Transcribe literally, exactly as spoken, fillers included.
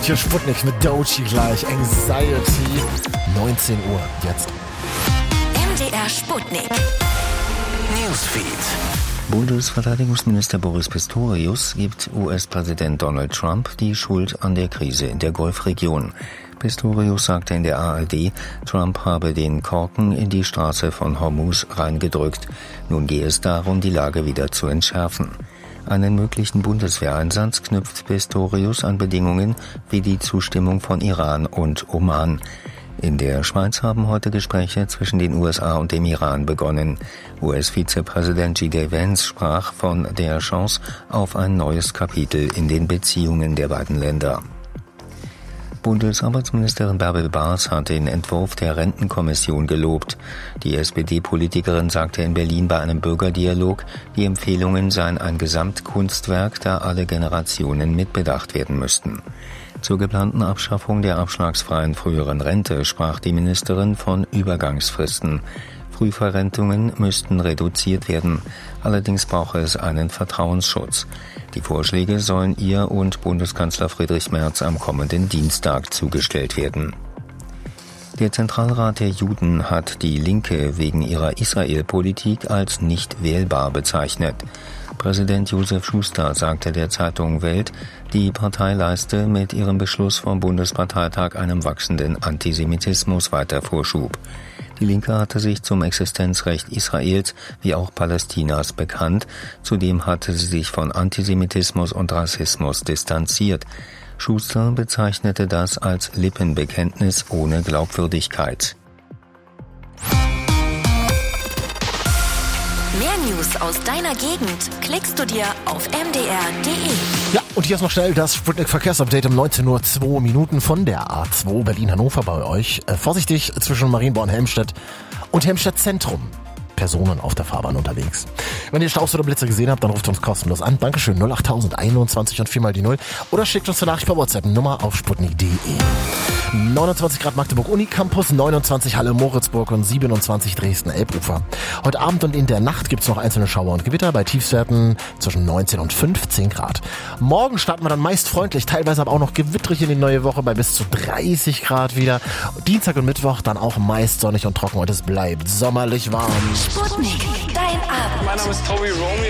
Hier Sputnik mit Doechii gleich. Anxiety. neunzehn Uhr jetzt. M D R Sputnik. Newsfeed. Bundesverteidigungsminister Boris Pistorius gibt U S-Präsident Donald Trump die Schuld an der Krise in der Golfregion. Pistorius sagte in der A R D, Trump habe den Korken in die Straße von Hormuz reingedrückt. Nun gehe es darum, die Lage wieder zu entschärfen. Einen möglichen Bundeswehreinsatz knüpft Pistorius an Bedingungen wie die Zustimmung von Iran und Oman. In der Schweiz haben heute Gespräche zwischen den U S A und dem Iran begonnen. U S-Vizepräsident J D Vance sprach von der Chance auf ein neues Kapitel in den Beziehungen der beiden Länder. Bundesarbeitsministerin Bärbel Baas hat den Entwurf der Rentenkommission gelobt. Die S P D-Politikerin sagte in Berlin bei einem Bürgerdialog, die Empfehlungen seien ein Gesamtkunstwerk, da alle Generationen mitbedacht werden müssten. Zur geplanten Abschaffung der abschlagsfreien früheren Rente sprach die Ministerin von Übergangsfristen. Frühverrentungen müssten reduziert werden. Allerdings brauche es einen Vertrauensschutz. Die Vorschläge sollen ihr und Bundeskanzler Friedrich Merz am kommenden Dienstag zugestellt werden. Der Zentralrat der Juden hat die Linke wegen ihrer Israel-Politik als nicht wählbar bezeichnet. Präsident Josef Schuster sagte der Zeitung Welt, die Partei leiste mit ihrem Beschluss vom Bundesparteitag einem wachsenden Antisemitismus weiter Vorschub. Die Linke hatte sich zum Existenzrecht Israels wie auch Palästinas bekannt. Zudem hatte sie sich von Antisemitismus und Rassismus distanziert. Schuster bezeichnete das als Lippenbekenntnis ohne Glaubwürdigkeit. Mehr News aus deiner Gegend klickst du dir auf m d r punkt d e. Ja, und hier ist noch schnell das Sputnik-Verkehrsupdate um neunzehn Uhr zwei Minuten von der A zwei Berlin-Hannover bei euch. Äh, vorsichtig zwischen Marienborn und Helmstedt und Helmstedt Zentrum. Personen auf der Fahrbahn unterwegs. Wenn ihr Staus oder Blitze gesehen habt, dann ruft uns kostenlos an. Dankeschön, null acht einundzwanzig und vier mal die null. Oder schickt uns eine Nachricht per WhatsApp, Nummer auf sputnik punkt d e. neunundzwanzig Grad Magdeburg Unicampus, neunundzwanzig Halle Moritzburg und siebenundzwanzig Dresden Elbufer. Heute Abend und in der Nacht gibt's noch einzelne Schauer und Gewitter bei Tiefstwerten zwischen neunzehn und fünfzehn Grad. Morgen starten wir dann meist freundlich, teilweise aber auch noch gewittrig in die neue Woche bei bis zu dreißig Grad wieder. Dienstag und Mittwoch dann auch meist sonnig und trocken und es bleibt sommerlich warm. Sputnik, dein Abend. Mein Name ist Tobi Romeo.